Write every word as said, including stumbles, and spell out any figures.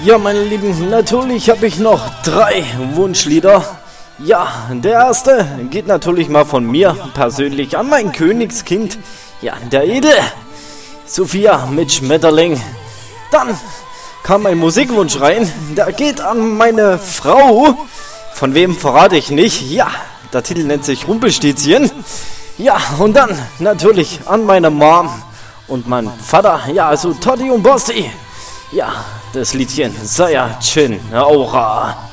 Ja, meine Lieben, natürlich habe ich noch drei Wunschlieder. Ja, der erste geht natürlich mal von mir persönlich an mein Königskind. Ja, der Edel. Sophia mit Schmetterling. Dann kam ein Musikwunsch rein. Der geht an meine Frau. Von wem verrate ich nicht. Ja, der Titel nennt sich Rumpelstilzchen. Ja, und dann natürlich an meine Mom und mein Vater. Ja, also Totti und Bossi. Ja, das Liedchen Saiyajin Aura.